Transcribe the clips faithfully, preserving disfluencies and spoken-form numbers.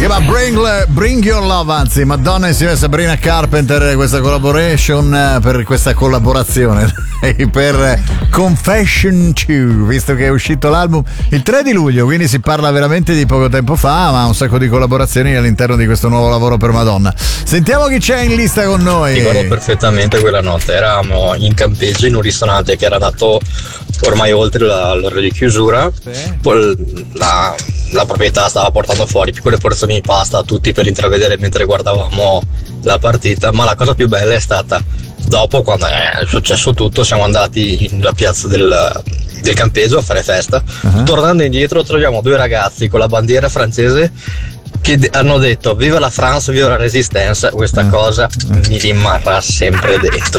chiama Bring, Bring Your Love, anzi Madonna insieme a Sabrina Carpenter, questa collaboration, per questa collaborazione per Confession due, visto che è uscito l'album il tre di luglio, quindi si parla veramente di poco tempo fa, ma un sacco di collaborazioni all'interno di questo nuovo lavoro per Madonna. Sentiamo chi c'è in lista con noi. Ricordo perfettamente quella notte, eravamo in campeggio in un ristorante che era andato ormai oltre la, l'ora di chiusura. Sì. Poi la, la proprietà stava portando fuori piccole porzioni di pasta a tutti per intravedere mentre guardavamo la partita, ma la cosa più bella è stata dopo, quando è successo tutto, siamo andati nella piazza del, del campeggio a fare festa. Uh-huh. Tornando indietro troviamo due ragazzi con la bandiera francese che de- hanno detto viva la France, viva la Resistance. Questa uh-huh. cosa mi rimarrà sempre dentro.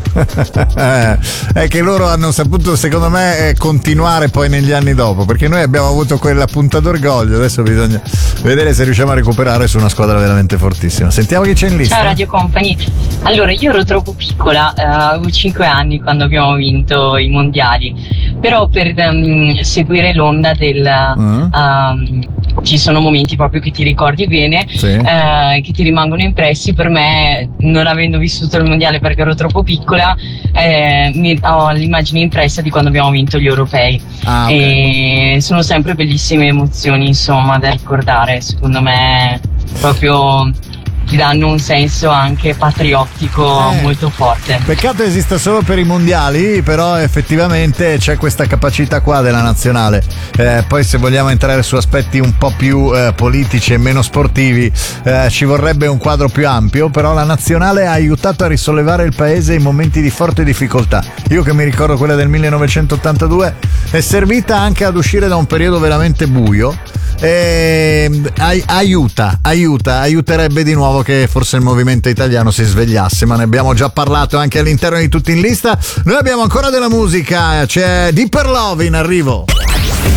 È che loro hanno saputo, secondo me, continuare poi negli anni dopo, perché noi abbiamo avuto quella punta d'orgoglio, adesso bisogna vedere se riusciamo a recuperare su una squadra veramente fortissima. Sentiamo chi c'è in lista. Ciao Radio Company. Allora, io ero troppo piccola, uh, avevo cinque anni quando abbiamo vinto i mondiali, però per um, seguire l'onda del uh-huh. um, ci sono momenti proprio che ti ricordi bene, sì. eh, che ti rimangono impressi. Per me, non avendo vissuto il mondiale perché ero troppo piccola, eh, mi, ho l'immagine impressa di quando abbiamo vinto gli europei. Ah, okay. E sono sempre bellissime emozioni, insomma, da ricordare. Secondo me proprio ti danno un senso anche patriottico eh, molto forte. Peccato esista solo per i mondiali, però effettivamente c'è questa capacità qua della nazionale. Eh, poi se vogliamo entrare su aspetti un po' più eh, politici e meno sportivi, eh, ci vorrebbe un quadro più ampio, però la nazionale ha aiutato a risollevare il paese in momenti di forte difficoltà. Io che mi ricordo quella del millenovecentottantadue, è servita anche ad uscire da un periodo veramente buio. E aiuta, aiuta, aiuterebbe di nuovo che forse il movimento italiano si svegliasse, ma ne abbiamo già parlato anche all'interno di Tutti in Lista. Noi abbiamo ancora della musica, c'è Deeper Love in arrivo.